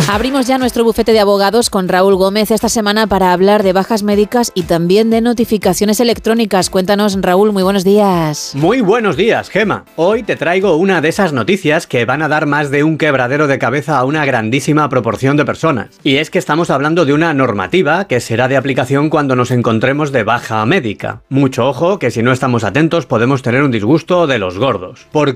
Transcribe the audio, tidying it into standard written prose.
Abrimos ya nuestro bufete de abogados con Raúl Gómez esta semana para hablar de bajas médicas y también de notificaciones electrónicas. Cuéntanos, Raúl, muy buenos días. Muy buenos días, Gema. Hoy te traigo una de esas noticias que van a dar más de un quebradero de cabeza a una grandísima proporción de personas. Y es que estamos hablando de una normativa que será de aplicación cuando nos encontremos de baja médica. Mucho ojo, que si no estamos atentos podemos tener un disgusto de los gordos. Porque